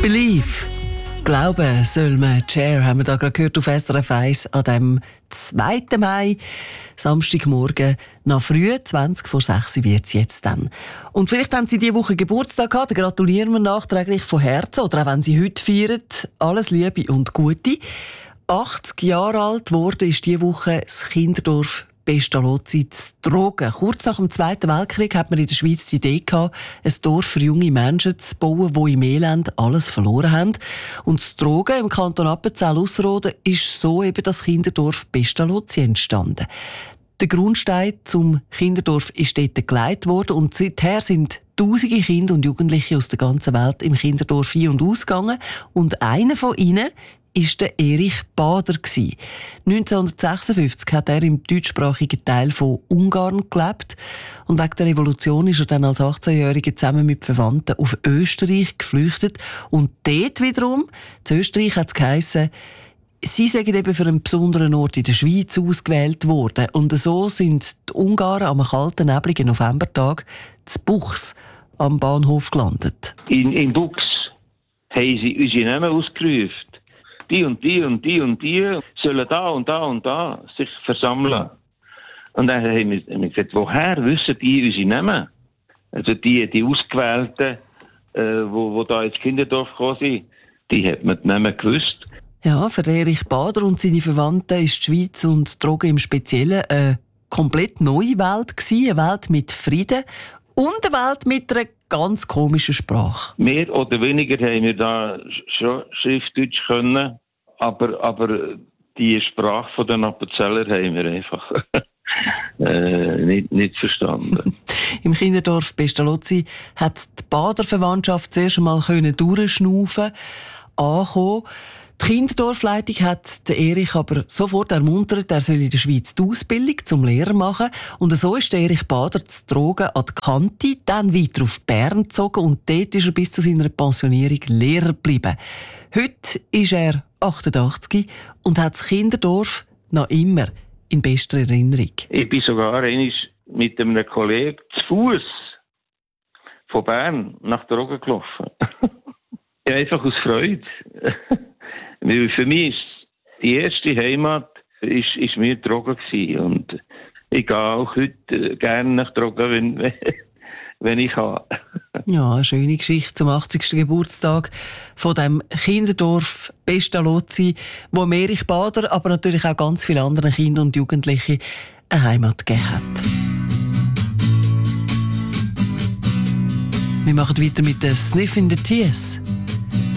Believe. Glauben soll man. Cher haben wir da gerade gehört auf SRF 1 an dem 2. Mai, Samstagmorgen, nach früh, 20 vor 6 wird es jetzt dann. Und vielleicht haben Sie diese Woche Geburtstag gehabt, dann gratulieren wir nachträglich von Herzen. Oder auch wenn Sie heute feiern, alles Liebe und Gute. 80 Jahre alt wurde ist diese Woche das Kinderdorf Pestalozzi zu Trogen. Kurz nach dem Zweiten Weltkrieg hat man in der Schweiz die Idee gehabt, ein Dorf für junge Menschen zu bauen, die im Elend alles verloren haben. Und zu Trogen im Kanton Appenzell-Ausserrhoden ist so eben das Kinderdorf Pestalozzi entstanden. Der Grundstein zum Kinderdorf ist dort gelegt worden und seither sind tausende Kinder und Jugendliche aus der ganzen Welt im Kinderdorf ein- und ausgegangen. Und einer von ihnen ist der Erich Bader. 1956 hat er im deutschsprachigen Teil von Ungarn gelebt und wegen der Revolution ist er dann als 18-Jähriger zusammen mit Verwandten auf Österreich geflüchtet und dort wiederum, zu Österreich hat es geheissen, sie seien eben für einen besonderen Ort in der Schweiz ausgewählt worden und so sind die Ungarn am kalten, nebligen Novembertag zu Buchs am Bahnhof gelandet. In Buchs haben sie unsere Namen ausgerufen. Die und die und die und die sollen da und da und da sich versammeln. Und dann haben wir gesagt, woher wissen die unsere Namen? Also die Ausgewählten, die da ins Kinderdorf gekommen sind, die hat man die Namen gewusst. Ja, für Erich Bader und seine Verwandten ist die Schweiz und Trogen im Speziellen eine komplett neue Welt gewesen, eine Welt mit Frieden und eine Welt mit einer ganz komischen Sprache. Mehr oder weniger haben wir da schon Schriftdeutsch können, aber die Sprache von den Appenzeller haben wir einfach nicht verstanden. Im Kinderdorf Pestalozzi hat die Bader-Verwandtschaft zuerst einmal durchschnaufen, ankommen. Die Kinderdorfleitung hat den Erich aber sofort ermuntert, er soll in der Schweiz die Ausbildung zum Lehrer machen. Und so ist der Erich Bader zu Trogen an die Kante, dann weiter auf Bern gezogen und dort ist er bis zu seiner Pensionierung Lehrer geblieben. Heute ist er 88 und hat das Kinderdorf noch immer in bester Erinnerung. Ich bin sogar einmal mit einem Kollegen zu Fuß von Bern nach Trogen gelaufen. Ja, einfach aus Freude. Weil für mich ist die erste Heimat ist mir Trogen gewesen. Und ich gehe auch heute gerne nach Trogen, wenn ich kann. Ja, eine schöne Geschichte zum 80. Geburtstag von dem Kinderdorf Pestalozzi, wo Erich Bader, aber natürlich auch ganz viele andere Kinder und Jugendliche eine Heimat gegeben hat. Wir machen weiter mit den Sniffing the Tears.